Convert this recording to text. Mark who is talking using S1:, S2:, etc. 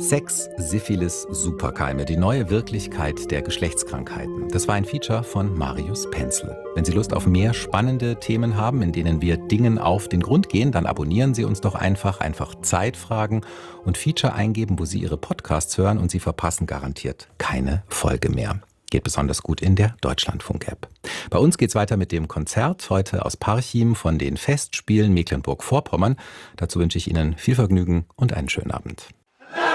S1: Sex, Syphilis, Superkeime, die neue Wirklichkeit der Geschlechtskrankheiten. Das war ein Feature von Marius Penzel. Wenn Sie Lust auf mehr spannende Themen haben, in denen wir Dingen auf den Grund gehen, dann abonnieren Sie uns doch einfach Zeit fragen und Feature eingeben, wo Sie Ihre Podcasts hören, und Sie verpassen garantiert keine Folge mehr. Geht besonders gut in der Deutschlandfunk-App. Bei uns geht's weiter mit dem Konzert, heute aus Parchim von den Festspielen Mecklenburg-Vorpommern. Dazu wünsche ich Ihnen viel Vergnügen und einen schönen Abend.